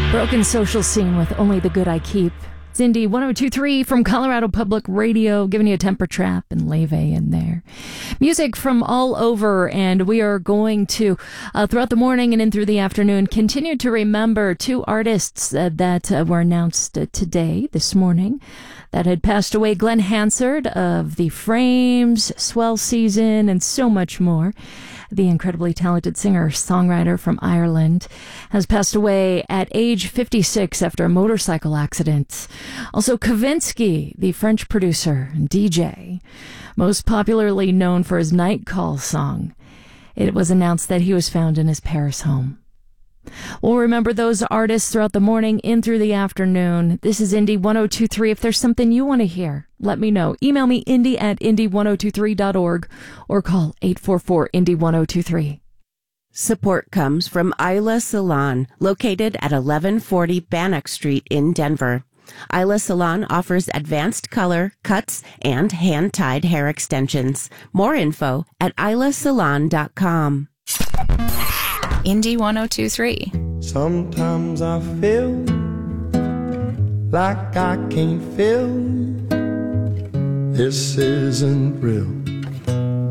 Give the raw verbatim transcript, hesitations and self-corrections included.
Broken social scene with Only the Good I Keep. It's Indy one oh two point three from Colorado Public Radio, giving you a Temper Trap and Leve in there. Music from all over, and we are going to, uh, throughout the morning and in through the afternoon, continue to remember two artists uh, that uh, were announced uh, today, this morning, that had passed away. Glenn Hansard of The Frames, Swell Season, and so much more. The incredibly talented singer-songwriter from Ireland has passed away at age fifty-six after a motorcycle accident. Also, Kavinsky, the French producer and D J, most popularly known for his Night Call song. It was announced that he was found in his Paris home. We'll remember those artists throughout the morning in through the afternoon. This is Indy one oh two point three. If there's something you want to hear, let me know. Email me, indy at indy one oh two three dot org, or call eight four four, Indy one oh two three. Support comes from Isla Salon, located at eleven forty Bannock Street in Denver. Isla Salon offers advanced color, cuts, and hand-tied hair extensions. More info at isla salon dot com. Indy one oh two point three. Sometimes I feel like I can't feel this isn't real.